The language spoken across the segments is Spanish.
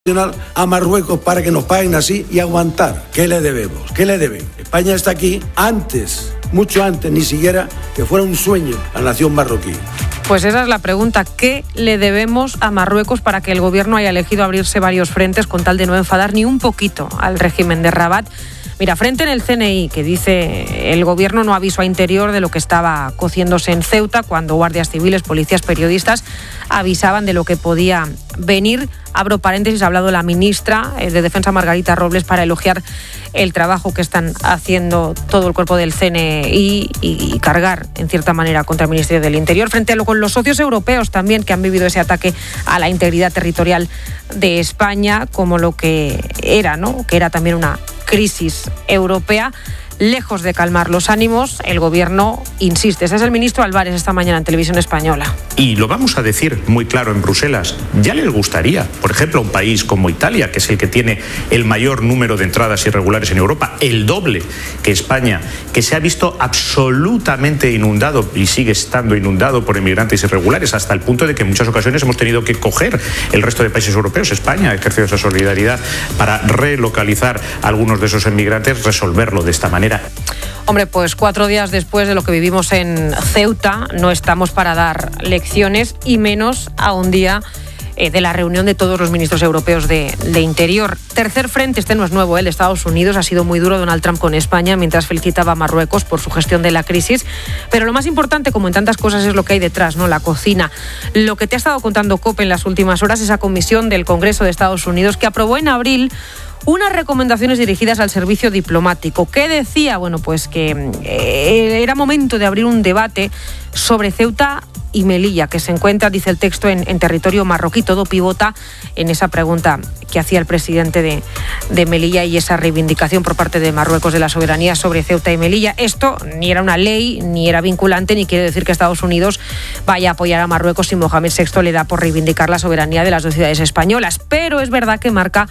a Marruecos para que nos paguen así y aguantar. ¿Qué le debemos? ¿Qué le deben? España está aquí antes, mucho antes, ni siquiera que fuera un sueño la nación marroquí. Pues esa es la pregunta. ¿Qué le debemos a Marruecos para que el gobierno haya elegido abrirse varios frentes con tal de no enfadar ni un poquito al régimen de Rabat? Mira, frente en el CNI, que dice el gobierno no avisó a Interior de lo que estaba cociéndose en Ceuta cuando guardias civiles, policías, periodistas avisaban de lo que podía venir. Abro paréntesis, ha hablado la ministra de Defensa, Margarita Robles, para elogiar el trabajo que están haciendo todo el cuerpo del CNI y cargar, en cierta manera, contra el Ministerio del Interior, frente a con los socios europeos también que han vivido ese ataque a la integridad territorial de España, como lo que era, ¿no? Que era también una crisis europea. Lejos de calmar los ánimos, el gobierno insiste. Ese es el ministro Álvarez esta mañana en Televisión Española. Y lo vamos a decir muy claro en Bruselas. Ya les gustaría, por ejemplo, a un país como Italia, que es el que tiene el mayor número de entradas irregulares en Europa, el doble que España, que se ha visto absolutamente inundado y sigue estando inundado por inmigrantes irregulares, hasta el punto de que en muchas ocasiones hemos tenido que coger el resto de países europeos. España ha ejercido esa solidaridad para relocalizar a algunos de esos inmigrantes, resolverlo de esta manera. Hombre, pues 4 días después de lo que vivimos en Ceuta, no estamos para dar lecciones y menos a un día de la reunión de todos los ministros europeos de Interior. Tercer frente, este no es nuevo, el de Estados Unidos. Ha sido muy duro Donald Trump con España mientras felicitaba a Marruecos por su gestión de la crisis. Pero lo más importante, como en tantas cosas, es lo que hay detrás, ¿no? La cocina. Lo que te ha estado contando COPE en las últimas horas, esa comisión del Congreso de Estados Unidos que aprobó en abril unas recomendaciones dirigidas al servicio diplomático. ¿Qué decía? Bueno, pues que era momento de abrir un debate sobre Ceuta y Melilla, que se encuentra, dice el texto, en territorio marroquí. Todo pivota en esa pregunta que hacía el presidente de Melilla y esa reivindicación por parte de Marruecos de la soberanía sobre Ceuta y Melilla. Esto ni era una ley, ni era vinculante, ni quiere decir que Estados Unidos vaya a apoyar a Marruecos si Mohamed VI le da por reivindicar la soberanía de las dos ciudades españolas. Pero es verdad que marca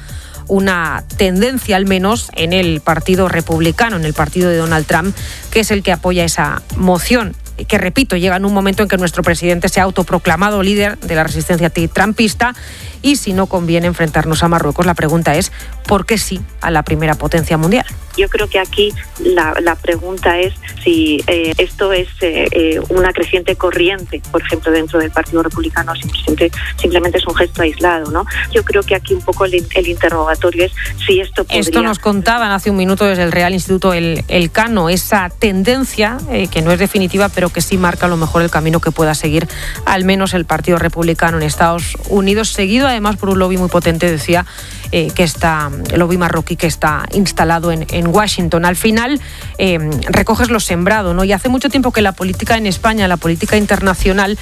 una tendencia, al menos en el Partido Republicano, en el partido de Donald Trump, que es el que apoya esa moción, que, repito, llega en un momento en que nuestro presidente se ha autoproclamado líder de la resistencia trumpista, y si no conviene enfrentarnos a Marruecos, la pregunta es ¿por qué sí a la primera potencia mundial? Yo creo que aquí la pregunta es si esto es una creciente corriente, por ejemplo, dentro del Partido Republicano, simplemente es un gesto aislado, ¿no? Yo creo que aquí un poco el interrogatorio es si esto podría... Esto nos contaban hace un minuto desde el Real Instituto Elcano, esa tendencia que no es definitiva, pero que sí marca a lo mejor el camino que pueda seguir al menos el Partido Republicano en Estados Unidos, seguido además por un lobby muy potente, decía, que está el lobby marroquí, que está instalado en Washington. Al final recoges lo sembrado, ¿no? Y hace mucho tiempo que la política en España, la política internacional,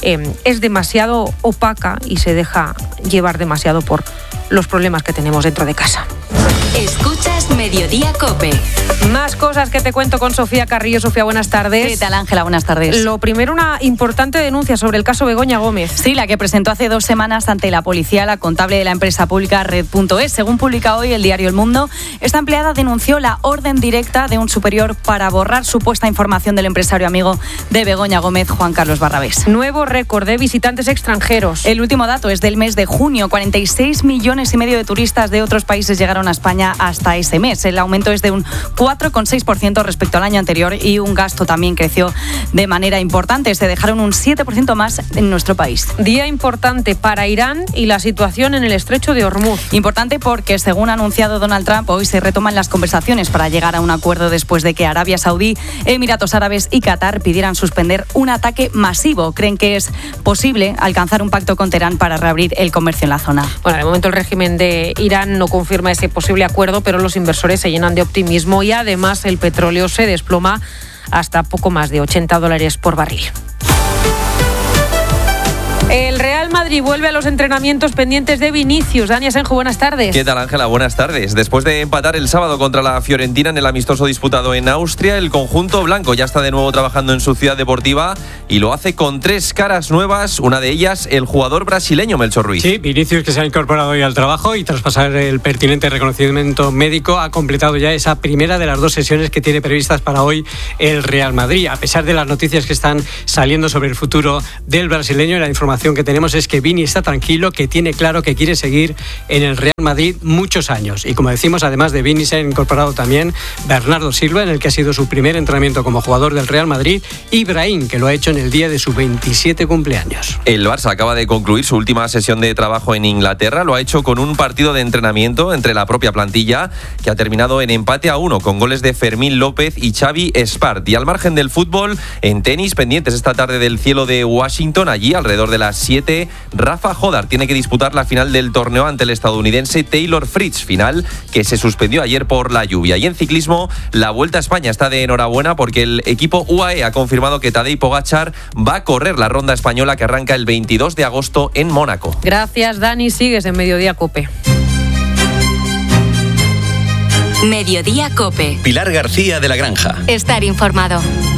es demasiado opaca y se deja llevar demasiado por los problemas que tenemos dentro de casa. Escuchas Mediodía COPE. Más cosas que te cuento con Sofía Carrillo. Sofía, buenas tardes. ¿Qué tal, Ángela? Buenas tardes. Lo primero, una importante denuncia sobre el caso Begoña Gómez. Sí, la que presentó hace 2 semanas ante la policía la contable de la empresa pública Red.es. Según publica hoy el diario El Mundo, esta empleada denunció la orden directa de un superior para borrar supuesta información del empresario amigo de Begoña Gómez, Juan Carlos Barrabés. Nuevo récord de visitantes extranjeros. El último dato es del mes de junio. 46,5 millones de turistas de otros países llegaron a España hasta ese mes. El aumento es de un 4,6% respecto al año anterior y un gasto también creció de manera importante. Se dejaron un 7% más en nuestro país. Día importante para Irán y la situación en el estrecho de Hormuz. Importante porque, según ha anunciado Donald Trump, hoy se retoman las conversaciones para llegar a un acuerdo después de que Arabia Saudí, Emiratos Árabes y Qatar pidieran suspender un ataque masivo. Creen que es posible alcanzar un pacto con Teherán para reabrir el comercio en la zona. Bueno, de momento el régimen de Irán no confirma ese posible acuerdo, pero los inversores se llenan de optimismo y además el petróleo se desploma hasta poco más de $80 por barril. El Real Madrid vuelve a los entrenamientos pendientes de Vinicius. Dani Asenjo, buenas tardes. ¿Qué tal, Ángela? Buenas tardes. Después de empatar el sábado contra la Fiorentina en el amistoso disputado en Austria, el conjunto blanco ya está de nuevo trabajando en su ciudad deportiva y lo hace con 3 caras nuevas, una de ellas el jugador brasileño Melchor Ruiz. Sí, Vinicius, que se ha incorporado hoy al trabajo y tras pasar el pertinente reconocimiento médico ha completado ya esa primera de las 2 sesiones que tiene previstas para hoy el Real Madrid. A pesar de las noticias que están saliendo sobre el futuro del brasileño, la información que tenemos es es que Vini está tranquilo, que tiene claro que quiere seguir en el Real Madrid muchos años. Y como decimos, además de Vini, se ha incorporado también Bernardo Silva, en el que ha sido su primer entrenamiento como jugador del Real Madrid, y Brahim, que lo ha hecho en el día de su 27 cumpleaños. El Barça acaba de concluir su última sesión de trabajo en Inglaterra. Lo ha hecho con un partido de entrenamiento entre la propia plantilla, que ha terminado en empate a 1, con goles de Fermín López y Xavi Espart. Y al margen del fútbol, en tenis, pendientes esta tarde del cielo de Washington, allí alrededor de las 7, Rafa Jodar tiene que disputar la final del torneo ante el estadounidense Taylor Fritz, final que se suspendió ayer por la lluvia. Y en ciclismo, la Vuelta a España está de enhorabuena porque el equipo UAE ha confirmado que Tadej Pogačar va a correr la ronda española que arranca el 22 de agosto en Mónaco. Gracias, Dani. Sigues en Mediodía COPE. Mediodía COPE. Pilar García de la Granja. Estar informado.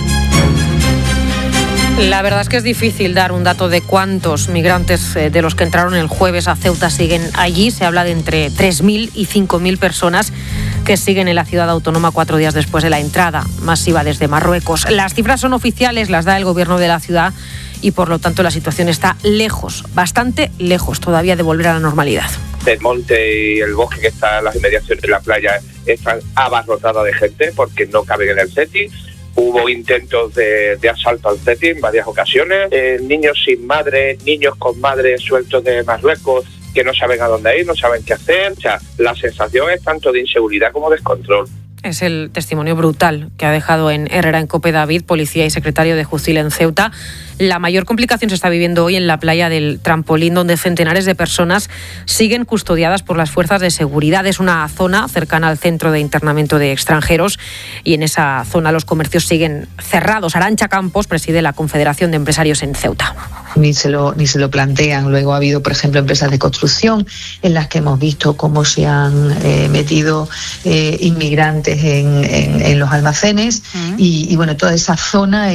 La verdad es que es difícil dar un dato de cuántos migrantes de los que entraron el jueves a Ceuta siguen allí. Se habla de entre 3.000 y 5.000 personas que siguen en la ciudad autónoma 4 días después de la entrada masiva desde Marruecos. Las cifras son oficiales, las da el gobierno de la ciudad y por lo tanto la situación está lejos, bastante lejos todavía de volver a la normalidad. El monte y el bosque que está en las inmediaciones de la playa están abarrotadas de gente porque no caben en el setting. Hubo intentos de asalto al setting en varias ocasiones. Niños sin madre, niños con madre sueltos de Marruecos que no saben a dónde ir, no saben qué hacer. O sea, la sensación es tanto de inseguridad como descontrol. Es el testimonio brutal que ha dejado en Herrera en COPE David, policía y secretario de Justicia en Ceuta. La mayor complicación se está viviendo hoy en la playa del Trampolín, donde centenares de personas siguen custodiadas por las fuerzas de seguridad. Es una zona cercana al centro de internamiento de extranjeros y en esa zona los comercios siguen cerrados. Arantxa Campos preside la Confederación de Empresarios en Ceuta. Ni se lo plantean. Luego ha habido, por ejemplo, empresas de construcción en las que hemos visto cómo se han metido inmigrantes en los almacenes y bueno, toda esa zona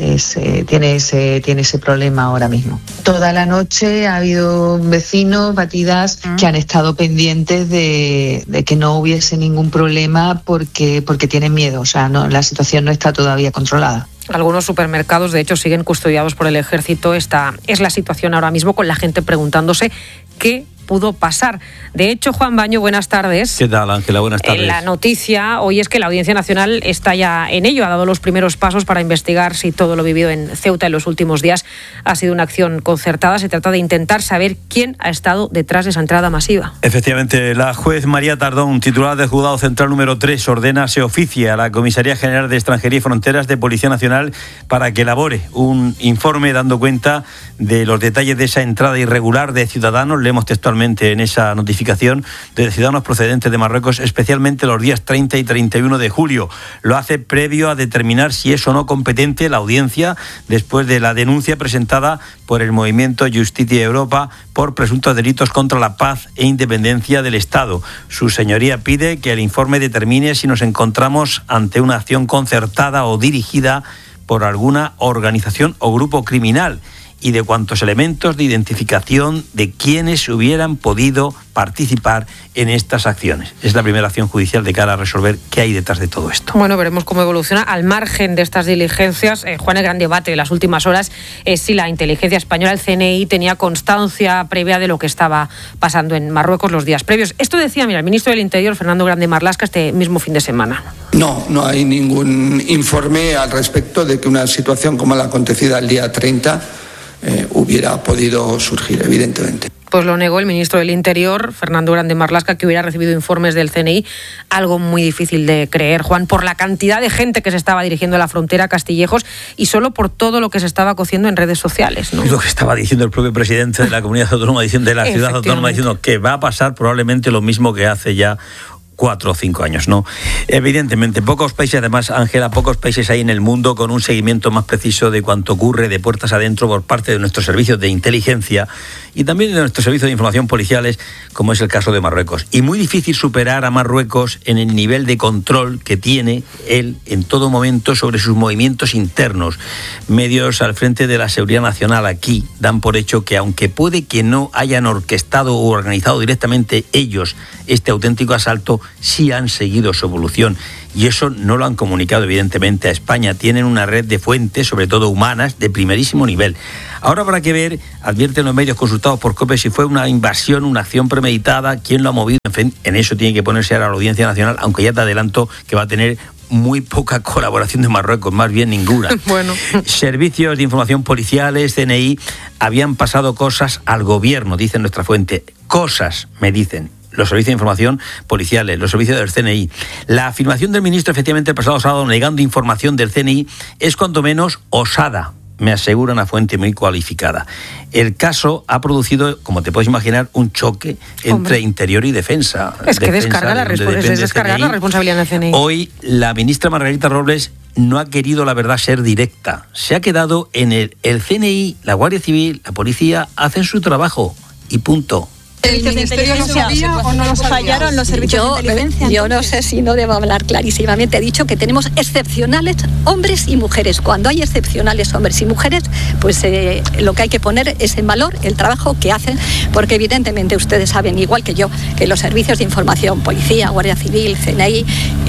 tiene ese problema ahora mismo. Toda la noche ha habido vecinos, batidas, que han estado pendientes de que no hubiese ningún problema porque tienen miedo. O sea, la situación no está todavía controlada. Algunos supermercados, de hecho, siguen custodiados por el ejército. Esta es la situación ahora mismo, con la gente preguntándose qué pudo pasar. De hecho, Juan Baño, buenas tardes. ¿Qué tal, Ángela? Buenas tardes. La noticia hoy es que la Audiencia Nacional está ya en ello, ha dado los primeros pasos para investigar si todo lo vivido en Ceuta en los últimos días ha sido una acción concertada. Se trata de intentar saber quién ha estado detrás de esa entrada masiva. Efectivamente, la juez María Tardón, titular del Juzgado Central número 3, ordena se oficie a la Comisaría General de Extranjería y Fronteras de Policía Nacional para que elabore un informe dando cuenta de los detalles de esa entrada irregular de ciudadanos, leemos textualmente en esa notificación, de ciudadanos procedentes de Marruecos, especialmente los días 30 y 31 de julio. Lo hace previo a determinar si es o no competente la audiencia después de la denuncia presentada por el movimiento Justicia Europa por presuntos delitos contra la paz e independencia del Estado. Su señoría pide que el informe determine si nos encontramos ante una acción concertada o dirigida por alguna organización o grupo criminal y de cuantos elementos de identificación de quienes hubieran podido participar en estas acciones. Es la primera acción judicial de cara a resolver qué hay detrás de todo esto. Bueno, veremos cómo evoluciona. Al margen de estas diligencias, Juan, el gran debate de las últimas horas es si la inteligencia española, el CNI, tenía constancia previa de lo que estaba pasando en Marruecos los días previos. Esto decía, el ministro del Interior, Fernando Grande Marlaska, este mismo fin de semana. No hay ningún informe al respecto de que una situación como la acontecida el día 30 hubiera podido surgir, evidentemente. Pues lo negó el ministro del Interior, Fernando Grande Marlaska, que hubiera recibido informes del CNI, algo muy difícil de creer, Juan, por la cantidad de gente que se estaba dirigiendo a la frontera a Castillejos y solo por todo lo que se estaba cociendo en redes sociales, ¿no? Y lo que estaba diciendo el propio presidente de la comunidad autónoma, de la ciudad autónoma, diciendo que va a pasar probablemente lo mismo que hace ya 4 o 5 años, ¿no? Evidentemente, pocos países, además, Ángela, pocos países hay en el mundo con un seguimiento más preciso de cuanto ocurre de puertas adentro por parte de nuestros servicios de inteligencia y también de nuestros servicios de información policiales, como es el caso de Marruecos. Y muy difícil superar a Marruecos en el nivel de control que tiene él en todo momento sobre sus movimientos internos. Medios al frente de la seguridad nacional aquí dan por hecho que, aunque puede que no hayan orquestado o organizado directamente ellos este auténtico asalto, sí han seguido su evolución y eso no lo han comunicado evidentemente a España. Tienen una red de fuentes, sobre todo humanas, de primerísimo nivel. Ahora habrá que ver, advierten los medios consultados por COPE, si fue una invasión, una acción premeditada, quién lo ha movido. En fin, en eso tiene que ponerse ahora la Audiencia Nacional, aunque ya te adelanto que va a tener muy poca colaboración de Marruecos, más bien ninguna. Bueno. Servicios de información policiales, CNI, habían pasado cosas al gobierno, dice nuestra fuente. Cosas, me dicen los servicios de información policiales, los servicios del CNI. La afirmación del ministro, efectivamente, el pasado sábado, negando información del CNI, es cuanto menos osada, me asegura una fuente muy cualificada. El caso ha producido, como te puedes imaginar, un choque entre Interior y Defensa. Es que descargar la responsabilidad en el CNI. Hoy la ministra Margarita Robles no ha querido, la verdad, ser directa. Se ha quedado en el CNI, la Guardia Civil, la policía, hacen su trabajo y punto. ¿El Ministerio lo sabía o no lo sabía? ¿Fallaron los servicios de inteligencia? Yo no sé si no debo hablar clarísimamente. He dicho que tenemos excepcionales hombres y mujeres. Cuando hay excepcionales hombres y mujeres, pues lo que hay que poner es en valor el trabajo que hacen, porque evidentemente ustedes saben, igual que yo, que los servicios de información, policía, Guardia Civil, CNI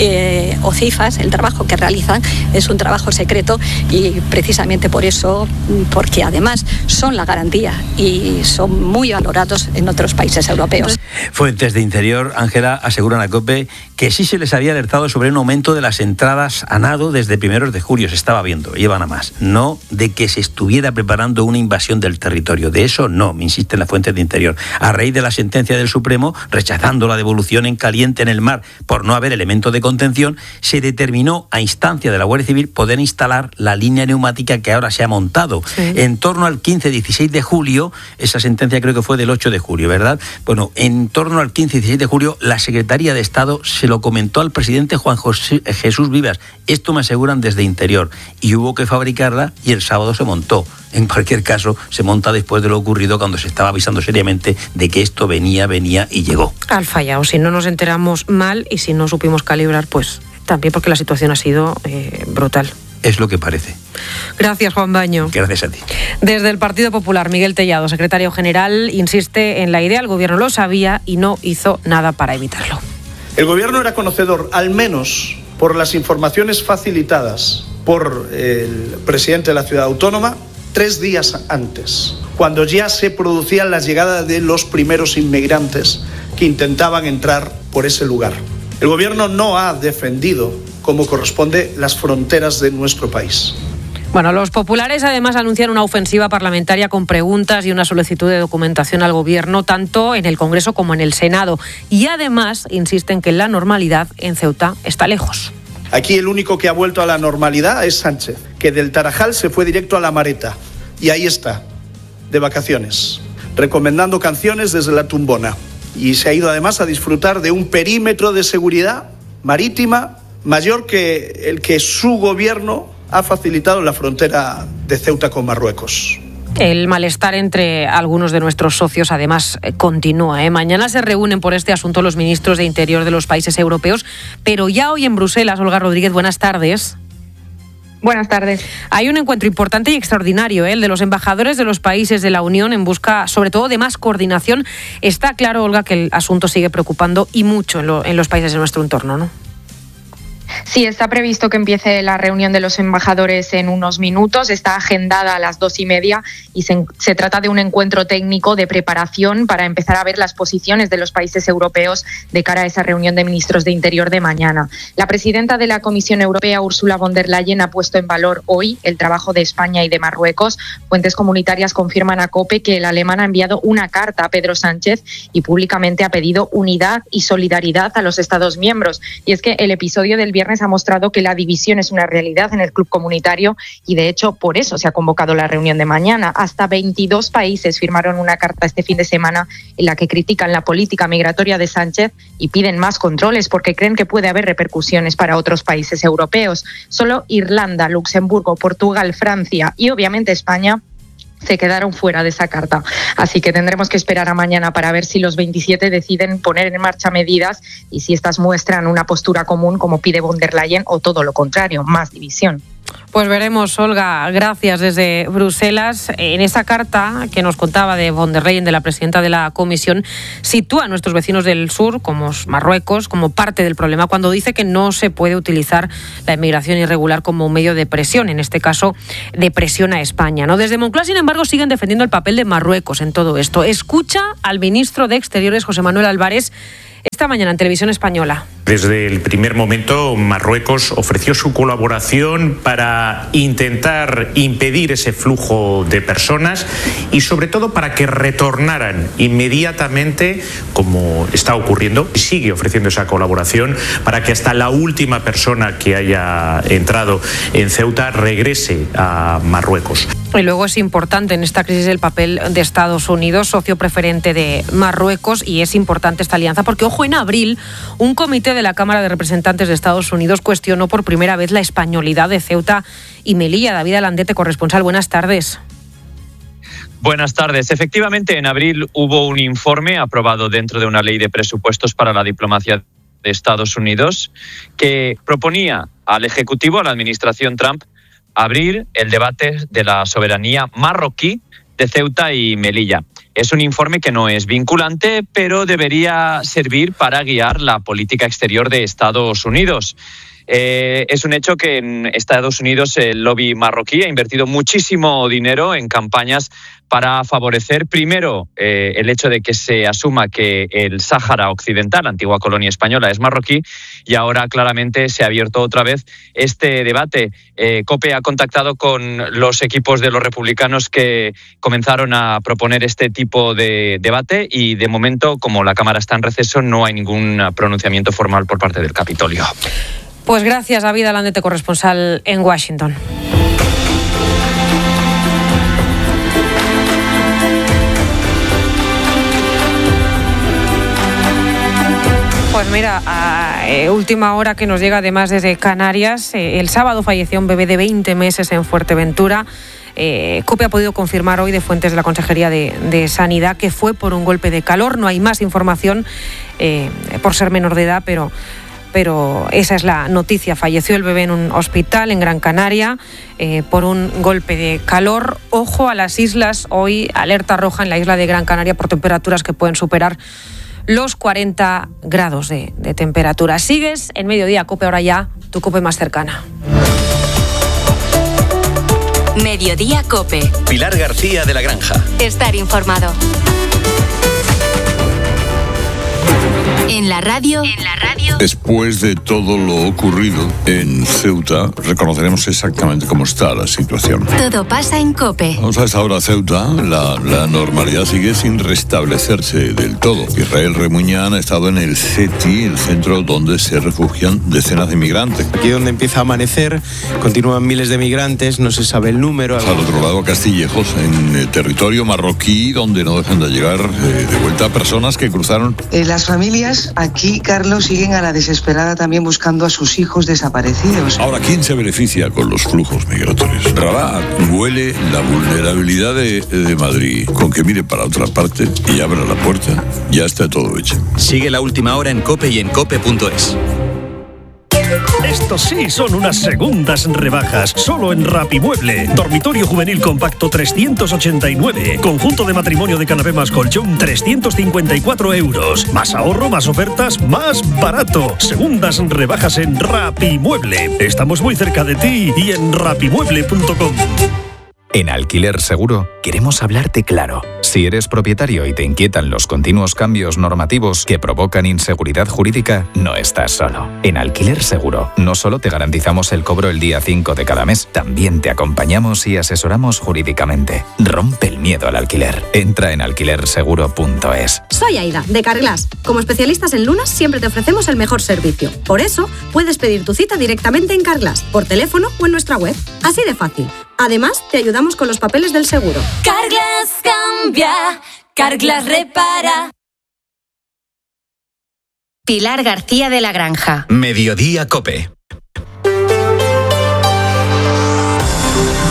o CIFAS, el trabajo que realizan es un trabajo secreto y precisamente por eso, porque además son la garantía y son muy valorados en otros países europeos. Fuentes de Interior, Ángela, aseguran a COPE que sí se les había alertado sobre un aumento de las entradas a nado desde primeros de julio. Se estaba viendo, llevan a más. No de que se estuviera preparando una invasión del territorio. De eso no, me insisten las fuentes de Interior. A raíz de la sentencia del Supremo, rechazando la devolución en caliente en el mar por no haber elementos de contención, se determinó a instancia de la Guardia Civil poder instalar la línea neumática que ahora se ha montado. Sí. En torno al 15-16 de julio, esa sentencia creo que fue del 8 de julio, ¿verdad? Bueno, en torno al 15 y 16 de julio, la Secretaría de Estado se lo comentó al presidente Juan Jesús Vivas. Esto me aseguran desde Interior. Y hubo que fabricarla y el sábado se montó. En cualquier caso, se monta después de lo ocurrido, cuando se estaba avisando seriamente de que esto venía y llegó. Al fallado. Si no nos enteramos mal y si no supimos calibrar, pues también porque la situación ha sido brutal. Es lo que parece. Gracias, Juan Baño. Gracias a ti. Desde el Partido Popular, Miguel Tellado, secretario general, insiste en la idea. El gobierno lo sabía y no hizo nada para evitarlo. El gobierno era conocedor, al menos por las informaciones facilitadas por el presidente de la ciudad autónoma, 3 días antes, cuando ya se producían las llegadas de los primeros inmigrantes que intentaban entrar por ese lugar. El gobierno no ha defendido como corresponde las fronteras de nuestro país. Bueno, los populares además anuncian una ofensiva parlamentaria con preguntas y una solicitud de documentación al gobierno, tanto en el Congreso como en el Senado. Y además insisten que la normalidad en Ceuta está lejos. Aquí el único que ha vuelto a la normalidad es Sánchez, que del Tarajal se fue directo a La Mareta. Y ahí está, de vacaciones, recomendando canciones desde la tumbona. Y se ha ido además a disfrutar de un perímetro de seguridad marítima mayor que el que su gobierno ha facilitado en la frontera de Ceuta con Marruecos. El malestar entre algunos de nuestros socios además continúa. Mañana se reúnen por este asunto los ministros de Interior de los países europeos, pero ya hoy en Bruselas, Olga Rodríguez, buenas tardes. Buenas tardes. Hay un encuentro importante y extraordinario, el de los embajadores de los países de la Unión en busca, sobre todo, de más coordinación. Está claro, Olga, que el asunto sigue preocupando y mucho en los países de nuestro entorno, ¿no? Sí, está previsto que empiece la reunión de los embajadores en unos minutos. Está agendada a las 2:30 y se trata de un encuentro técnico de preparación para empezar a ver las posiciones de los países europeos de cara a esa reunión de ministros de Interior de mañana. La presidenta de la Comisión Europea, Ursula von der Leyen, ha puesto en valor hoy el trabajo de España y de Marruecos. Fuentes comunitarias confirman a COPE que el alemán ha enviado una carta a Pedro Sánchez y públicamente ha pedido unidad y solidaridad a los Estados miembros. Y es que el episodio del viernes ha mostrado que la división es una realidad en el club comunitario y, de hecho, por eso se ha convocado la reunión de mañana. Hasta 22 países firmaron una carta este fin de semana en la que critican la política migratoria de Sánchez y piden más controles porque creen que puede haber repercusiones para otros países europeos. Solo Irlanda, Luxemburgo, Portugal, Francia y, obviamente, España se quedaron fuera de esa carta. Así que tendremos que esperar a mañana para ver si los 27 deciden poner en marcha medidas y si estas muestran una postura común como pide von der Leyen o todo lo contrario, más división. Pues veremos, Olga, gracias desde Bruselas. En esa carta que nos contaba de von der Leyen, de la presidenta de la Comisión, sitúa a nuestros vecinos del sur, como Marruecos, como parte del problema, cuando dice que no se puede utilizar la inmigración irregular como un medio de presión, en este caso de presión a España, ¿no? Desde Moncloa, sin embargo, siguen defendiendo el papel de Marruecos en todo esto. Escucha al ministro de Exteriores, José Manuel Álvarez, esta mañana en Televisión Española. Desde el primer momento, Marruecos ofreció su colaboración para intentar impedir ese flujo de personas y sobre todo para que retornaran inmediatamente, como está ocurriendo, y sigue ofreciendo esa colaboración para que hasta la última persona que haya entrado en Ceuta regrese a Marruecos. Y luego es importante en esta crisis el papel de Estados Unidos, socio preferente de Marruecos, y es importante esta alianza porque, ojo, en abril un comité de la Cámara de Representantes de Estados Unidos cuestionó por primera vez la españolidad de Ceuta y Melilla. David Alandete, corresponsal, buenas tardes. Buenas tardes. Efectivamente, en abril hubo un informe aprobado dentro de una ley de presupuestos para la diplomacia de Estados Unidos que proponía al Ejecutivo, a la administración Trump, abrir el debate de la soberanía marroquí de Ceuta y Melilla. Es un informe que no es vinculante, pero debería servir para guiar la política exterior de Estados Unidos. Es un hecho que en Estados Unidos el lobby marroquí ha invertido muchísimo dinero en campañas para favorecer, primero, el hecho de que se asuma que el Sáhara Occidental, antigua colonia española, es marroquí, y ahora claramente se ha abierto otra vez este debate. COPE ha contactado con los equipos de los republicanos que comenzaron a proponer este tipo de debate y, de momento, como la Cámara está en receso, no hay ningún pronunciamiento formal por parte del Capitolio. Pues gracias, David Alandete, corresponsal en Washington. Pues mira, a última hora que nos llega además desde Canarias, el sábado falleció un bebé de 20 meses en Fuerteventura. COPE ha podido confirmar hoy de fuentes de la Consejería de Sanidad que fue por un golpe de calor. No hay más información por ser menor de edad, pero esa es la noticia. Falleció el bebé en un hospital en Gran Canaria por un golpe de calor. Ojo a las islas, hoy alerta roja en la isla de Gran Canaria por temperaturas que pueden superar los 40 grados de temperatura. Sigues en Mediodía COPE, ahora ya tu COPE más cercana. Mediodía COPE. Pilar García de la Granja. Estar informado. En la radio. Después de todo lo ocurrido en Ceuta, reconoceremos exactamente cómo está la situación. Todo pasa en COPE. Vamos a esta hora, Ceuta. La normalidad sigue sin restablecerse del todo. Israel Remuñán ha estado en el CETI, el centro donde se refugian decenas de migrantes. Aquí donde empieza a amanecer, continúan miles de migrantes, no se sabe el número. Al otro lado, Castillejos, en territorio marroquí, donde no dejan de llegar de vuelta personas que cruzaron. Las familias aquí, Carlos, siguen a la desesperada también buscando a sus hijos desaparecidos. Ahora, ¿quién se beneficia con los flujos migratorios? Rabat huele la vulnerabilidad de Madrid con que mire para otra parte y abra la puerta. Ya está todo hecho. Sigue La Última Hora en COPE y en COPE.es. Estos sí son unas segundas rebajas, solo en Rapimueble. Dormitorio juvenil compacto 389. Conjunto de matrimonio de canapé más colchón 354 euros. Más ahorro, más ofertas, más barato. Segundas rebajas en Rapimueble. Estamos muy cerca de ti y en rapimueble.com. En Alquiler Seguro queremos hablarte claro. Si eres propietario y te inquietan los continuos cambios normativos que provocan inseguridad jurídica, no estás solo. En Alquiler Seguro no solo te garantizamos el cobro el día 5 de cada mes, también te acompañamos y asesoramos jurídicamente. Rompe el miedo al alquiler. Entra en alquilerseguro.es. Soy Aida, de Carglass. Como especialistas en lunas siempre te ofrecemos el mejor servicio. Por eso, puedes pedir tu cita directamente en Carglass, por teléfono o en nuestra web. Así de fácil. Además, te ayudamos con los papeles del seguro. Carglass cambia, Carglass repara. Pilar García de la Granja. Mediodía COPE.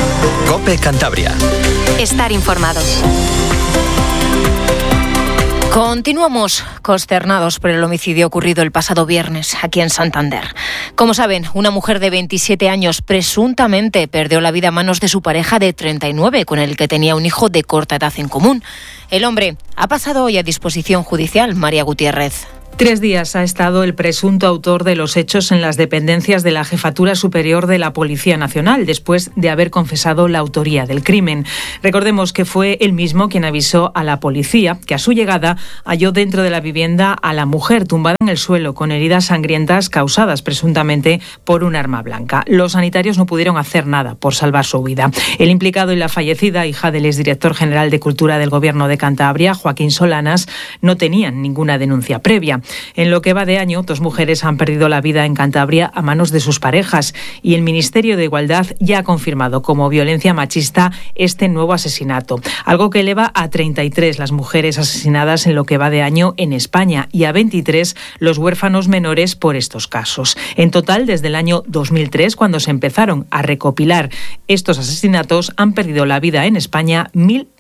COPE Cantabria. Estar informado. Continuamos consternados por el homicidio ocurrido el pasado viernes aquí en Santander. Como saben, una mujer de 27 años presuntamente perdió la vida a manos de su pareja de 39, con el que tenía un hijo de corta edad en común. El hombre ha pasado hoy a disposición judicial. María Gutiérrez. 3 días ha estado el presunto autor de los hechos en las dependencias de la Jefatura Superior de la Policía Nacional, después de haber confesado la autoría del crimen. Recordemos que fue él mismo quien avisó a la policía que a su llegada halló dentro de la vivienda a la mujer tumbada en el suelo con heridas sangrientas causadas presuntamente por un arma blanca. Los sanitarios no pudieron hacer nada por salvar su vida. El implicado y la fallecida, hija del exdirector general de Cultura del Gobierno de Cantabria, Joaquín Solanas, no tenían ninguna denuncia previa. En lo que va de año, 2 mujeres han perdido la vida en Cantabria a manos de sus parejas y el Ministerio de Igualdad ya ha confirmado como violencia machista este nuevo asesinato, algo que eleva a 33 las mujeres asesinadas en lo que va de año en España y a 23 los huérfanos menores por estos casos. En total, desde el año 2003, cuando se empezaron a recopilar estos asesinatos, han perdido la vida en España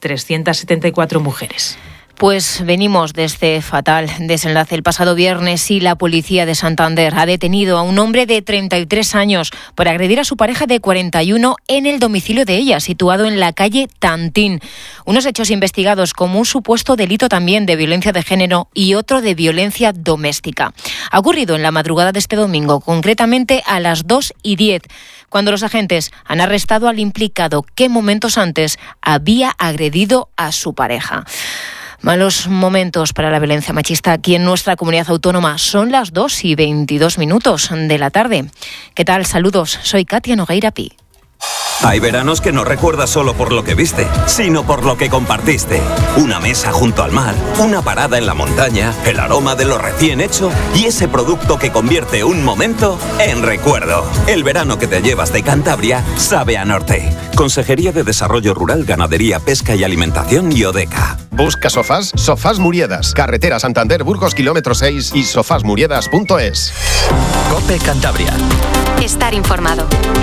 1.374 mujeres. Pues venimos de este fatal desenlace el pasado viernes y la policía de Santander ha detenido a un hombre de 33 años por agredir a su pareja de 41 en el domicilio de ella, situado en la calle Tantín. Unos hechos investigados como un supuesto delito también de violencia de género y otro de violencia doméstica. Ha ocurrido en la madrugada de este domingo, concretamente a las 2:10, cuando los agentes han arrestado al implicado que momentos antes había agredido a su pareja. Malos momentos para la violencia machista aquí en nuestra comunidad autónoma. Son las 2:22 de la tarde. ¿Qué tal? Saludos. Soy Katia Nogueira Pi. Hay veranos que no recuerdas solo por lo que viste, sino por lo que compartiste. Una mesa junto al mar, una parada en la montaña, el aroma de lo recién hecho y ese producto que convierte un momento en recuerdo. El verano que te llevas de Cantabria sabe a norte. Consejería de Desarrollo Rural, Ganadería, Pesca y Alimentación y Odeca. Busca sofás, Sofás Muriedas. Carretera Santander, Burgos, kilómetro 6 y sofasmuriedas.es. COPE Cantabria. Estar informado.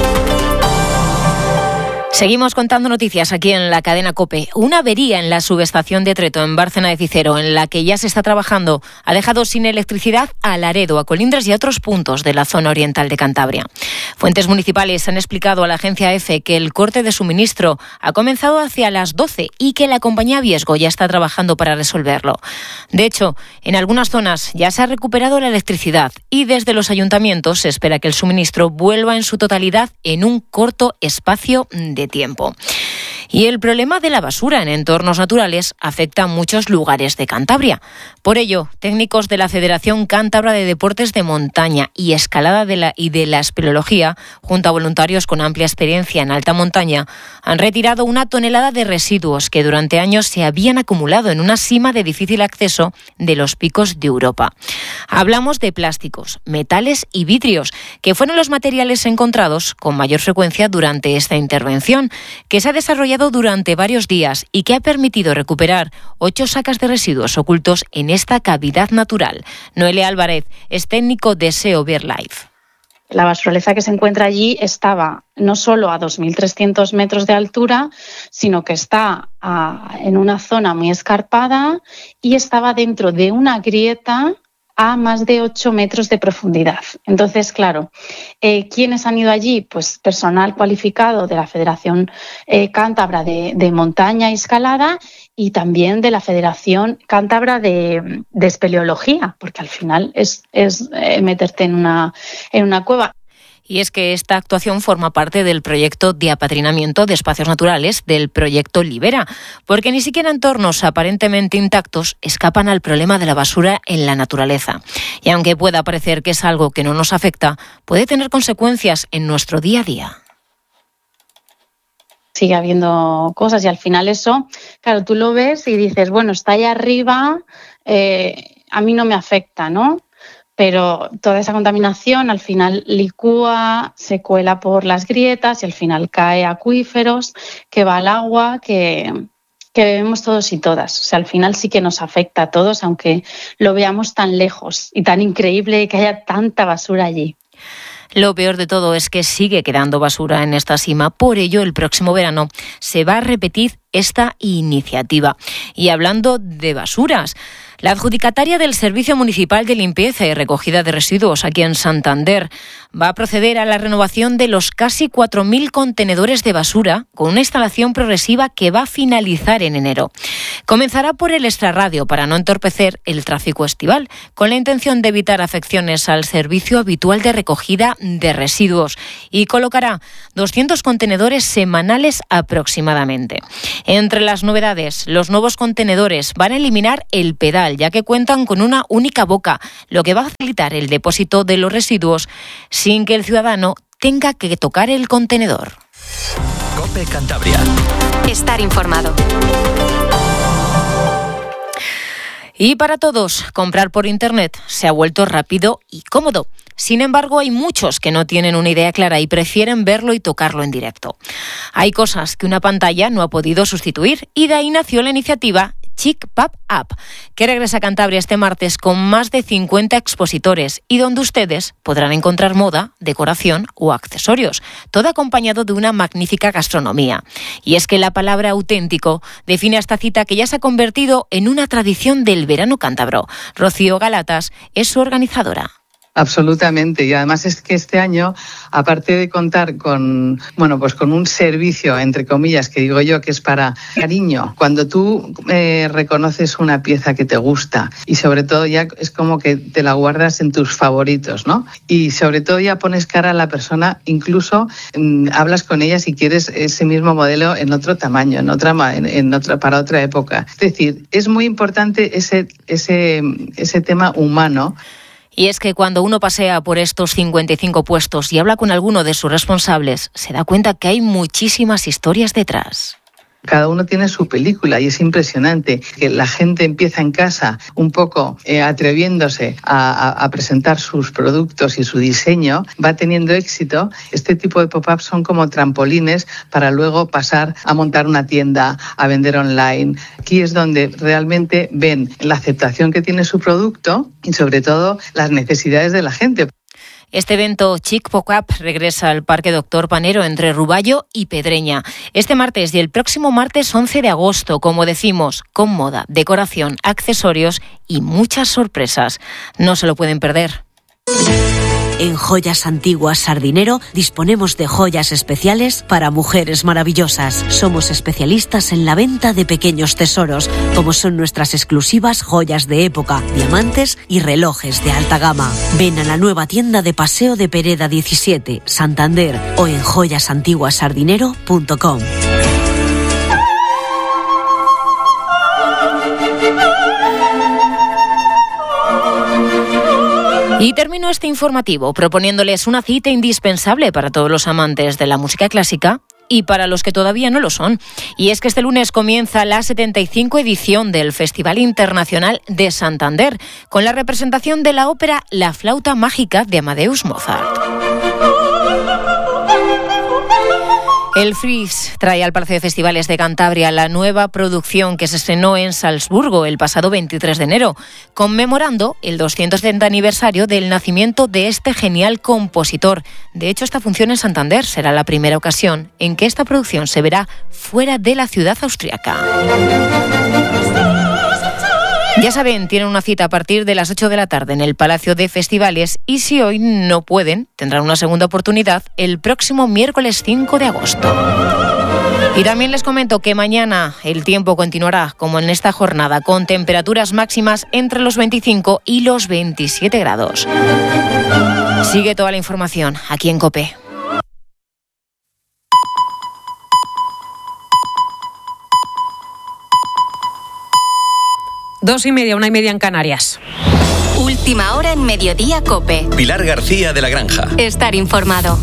Seguimos contando noticias aquí en la cadena COPE. Una avería en la subestación de Treto, en Bárcena de Cicero, en la que ya se está trabajando, ha dejado sin electricidad a Laredo, a Colindres y a otros puntos de la zona oriental de Cantabria. Fuentes municipales han explicado a la agencia EFE que el corte de suministro ha comenzado hacia las 12 y que la compañía Viesgo ya está trabajando para resolverlo. De hecho, en algunas zonas ya se ha recuperado la electricidad y desde los ayuntamientos se espera que el suministro vuelva en su totalidad en un corto espacio de tiempo. Y el problema de la basura en entornos naturales afecta a muchos lugares de Cantabria. Por ello, técnicos de la Federación Cántabra de Deportes de Montaña y Escalada y de la Espeleología, junto a voluntarios con amplia experiencia en alta montaña, han retirado 1 tonelada de residuos que durante años se habían acumulado en una sima de difícil acceso de los picos de Europa. Hablamos de plásticos, metales y vidrios, que fueron los materiales encontrados con mayor frecuencia durante esta intervención, que se ha desarrollado durante varios días y que ha permitido recuperar 8 sacas de residuos ocultos en esta cavidad natural. Noelia Álvarez es técnico de SEO BirdLife. La basuraleza que se encuentra allí estaba no solo a 2.300 metros de altura, sino que está en una zona muy escarpada y estaba dentro de una grieta a más de 8 metros de profundidad. Entonces, claro, ¿quiénes han ido allí? Pues personal cualificado de la Federación Cántabra de Montaña y Escalada y también de la Federación Cántabra de Espeleología, porque al final es meterte en una cueva. Y es que esta actuación forma parte del proyecto de apadrinamiento de espacios naturales del proyecto Libera, porque ni siquiera entornos aparentemente intactos escapan al problema de la basura en la naturaleza. Y aunque pueda parecer que es algo que no nos afecta, puede tener consecuencias en nuestro día a día. Sigue habiendo cosas y al final eso, claro, tú lo ves y dices, bueno, está ahí arriba, a mí no me afecta, ¿no? Pero toda esa contaminación al final licúa, se cuela por las grietas y al final cae a acuíferos, que va al agua, que bebemos todos y todas. O sea, al final sí que nos afecta a todos, aunque lo veamos tan lejos y tan increíble que haya tanta basura allí. Lo peor de todo es que sigue quedando basura en esta sima. Por ello, el próximo verano se va a repetir esta iniciativa. Y hablando de basuras, La adjudicataria del Servicio Municipal de Limpieza y Recogida de Residuos aquí en Santander va a proceder a la renovación de los casi 4.000 contenedores de basura con una instalación progresiva que va a finalizar en enero. Comenzará por el extrarradio para no entorpecer el tráfico estival, con la intención de evitar afecciones al servicio habitual de recogida de residuos, y colocará 200 contenedores semanales aproximadamente. Entre las novedades, los nuevos contenedores van a eliminar el pedal, ya que cuentan con una única boca, lo que va a facilitar el depósito de los residuos sin que el ciudadano tenga que tocar el contenedor. COPE Cantabria. Estar informado. Y para todos, comprar por Internet se ha vuelto rápido y cómodo. Sin embargo, hay muchos que no tienen una idea clara y prefieren verlo y tocarlo en directo. Hay cosas que una pantalla no ha podido sustituir, y de ahí nació la iniciativa Chic Pop Up, que regresa a Cantabria este martes con más de 50 expositores y donde ustedes podrán encontrar moda, decoración o accesorios, todo acompañado de una magnífica gastronomía. Y es que la palabra auténtico define a esta cita, que ya se ha convertido en una tradición del verano cántabro. Rocío Galatas es su organizadora. Absolutamente, y además es que este año, aparte de contar con un servicio, entre comillas, que digo yo que es para cariño, cuando tú reconoces una pieza que te gusta y sobre todo ya es como que te la guardas en tus favoritos, ¿no? Y sobre todo ya pones cara a la persona, incluso hablas con ella si quieres ese mismo modelo en otro tamaño, para otra época. Es decir, es muy importante ese tema humano. Y es que cuando uno pasea por estos 55 puestos y habla con alguno de sus responsables, se da cuenta que hay muchísimas historias detrás. Cada uno tiene su película y es impresionante que la gente empieza en casa un poco atreviéndose a presentar sus productos y su diseño, va teniendo éxito. Este tipo de pop-ups son como trampolines para luego pasar a montar una tienda, a vender online. Aquí es donde realmente ven la aceptación que tiene su producto y sobre todo las necesidades de la gente. Este evento Chic Pop-Up regresa al Parque Doctor Panero entre Ruballo y Pedreña este martes y el próximo martes 11 de agosto, como decimos, con moda, decoración, accesorios y muchas sorpresas. No se lo pueden perder. En Joyas Antiguas Sardinero disponemos de joyas especiales para mujeres maravillosas. Somos especialistas en la venta de pequeños tesoros, como son nuestras exclusivas joyas de época, diamantes y relojes de alta gama. Ven a la nueva tienda de Paseo de Pereda 17, Santander, o en joyasantiguasardinero.com. Y termino este informativo proponiéndoles una cita indispensable para todos los amantes de la música clásica y para los que todavía no lo son. Y es que este lunes comienza la 75 edición del Festival Internacional de Santander, con la representación de la ópera La Flauta Mágica de Amadeus Mozart. El Fries trae al Palacio de Festivales de Cantabria la nueva producción que se estrenó en Salzburgo el pasado 23 de enero, conmemorando el 270 aniversario del nacimiento de este genial compositor. De hecho, esta función en Santander será la primera ocasión en que esta producción se verá fuera de la ciudad austriaca. Ya saben, tienen una cita a partir de las 8 de la tarde en el Palacio de Festivales y si hoy no pueden, tendrán una segunda oportunidad el próximo miércoles 5 de agosto. Y también les comento que mañana el tiempo continuará como en esta jornada, con temperaturas máximas entre los 25 y los 27 grados. Sigue toda la información aquí en COPE. Dos y media, 1:30 en Canarias. Última hora en Mediodía COPE. Pilar García de la Granja. Estar informado.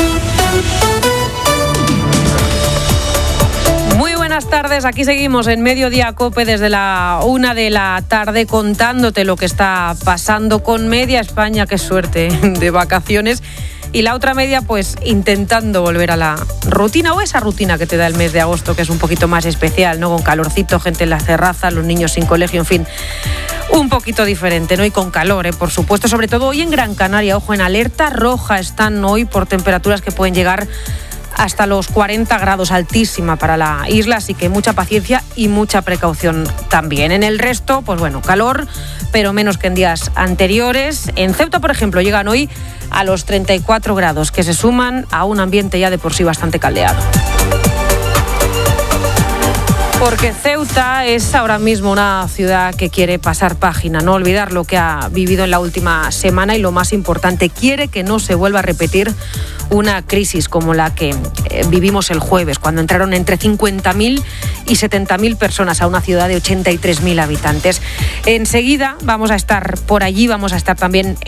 Muy buenas tardes, aquí seguimos en Mediodía COPE desde la 1 de la tarde contándote lo que está pasando con media España, qué suerte, de vacaciones. Y la otra media, pues intentando volver a la rutina o esa rutina que te da el mes de agosto, que es un poquito más especial, ¿no? Con calorcito, gente en las terrazas, los niños sin colegio, en fin, un poquito diferente, ¿no? Y con calor, por supuesto, sobre todo hoy en Gran Canaria. Ojo, en alerta roja están hoy por temperaturas que pueden llegar hasta los 40 grados, altísima para la isla, así que mucha paciencia y mucha precaución también. En el resto, pues bueno, calor, pero menos que en días anteriores. En Ceuta, por ejemplo, llegan hoy a los 34 grados, que se suman a un ambiente ya de por sí bastante caldeado. Porque Ceuta es ahora mismo una ciudad que quiere pasar página, no olvidar lo que ha vivido en la última semana y lo más importante, quiere que no se vuelva a repetir una crisis como la que vivimos el jueves, cuando entraron entre 50.000 y 70.000 personas a una ciudad de 83.000 habitantes. Enseguida vamos a estar por allí, vamos a estar también